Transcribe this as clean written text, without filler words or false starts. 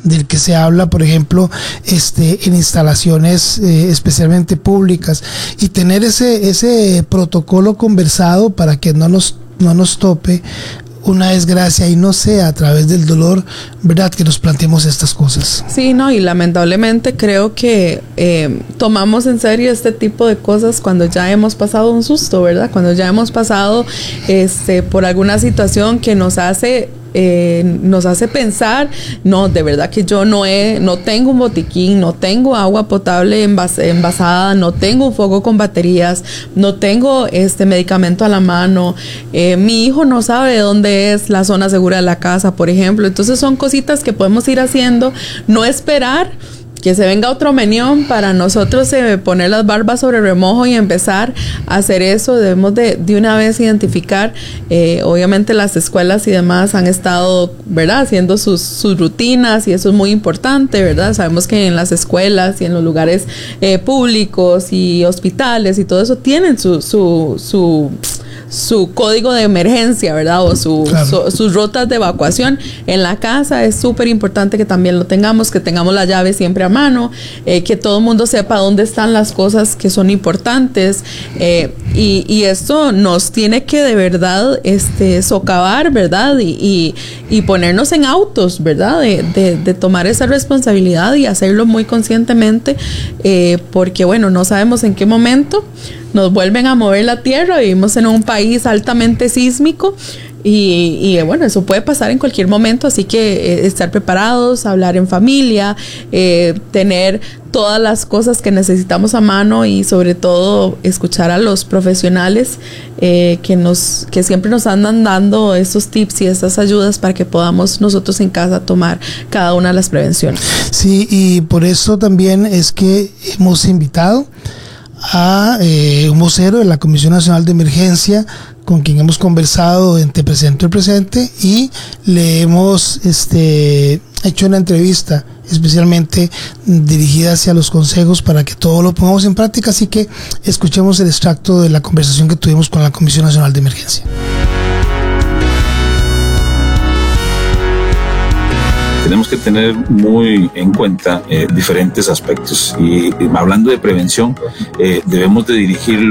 del que se habla, por ejemplo, en instalaciones especialmente públicas, y tener ese protocolo conversado para que no nos tope una desgracia y no sea a través del dolor, ¿verdad?, que nos planteemos estas cosas. Sí, no, y lamentablemente creo que tomamos en serio este tipo de cosas cuando ya hemos pasado un susto, ¿verdad? Cuando ya hemos pasado por alguna situación que nos hace pensar, no, de verdad que yo no tengo un botiquín, no tengo agua potable envasada, no tengo un foco con baterías, no tengo medicamento a la mano, mi hijo no sabe dónde es la zona segura de la casa, por ejemplo. Entonces son cositas que podemos ir haciendo, no esperar que se venga otro menión para nosotros poner las barbas sobre remojo y empezar a hacer eso. Debemos de una vez identificar, obviamente las escuelas y demás han estado, ¿verdad?, haciendo sus rutinas, y eso es muy importante, ¿verdad? Sabemos que en las escuelas y en los lugares públicos y hospitales y todo eso tienen su código de emergencia, ¿verdad? O sus rutas de evacuación. En la casa es súper importante que también lo tengamos, que tengamos la llave siempre a mano, que todo el mundo sepa dónde están las cosas que son importantes, y esto nos tiene que de verdad socavar, ¿verdad? Y ponernos en autos, ¿verdad? De tomar esa responsabilidad y hacerlo muy conscientemente, porque bueno, no sabemos en qué momento nos vuelven a mover la tierra. Vivimos en un país altamente sísmico y bueno, eso puede pasar en cualquier momento, así que estar preparados, hablar en familia, tener todas las cosas que necesitamos a mano, y sobre todo escuchar a los profesionales que siempre nos andan dando esos tips y esas ayudas para que podamos nosotros en casa tomar cada una de las prevenciones. Sí, y por eso también es que hemos invitado a un vocero de la Comisión Nacional de Emergencia, con quien hemos conversado entre presente y presente, y le hemos hecho una entrevista especialmente dirigida hacia los consejos para que todo lo pongamos en práctica. Así que escuchemos el extracto de la conversación que tuvimos con la Comisión Nacional de Emergencia. Tenemos que tener muy en cuenta diferentes aspectos, y hablando de prevención, debemos de dirigir